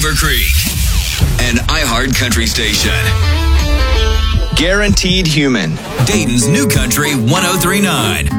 Beaver Creek, an iHeart country station. Guaranteed Human. Dayton's New Country 103.9.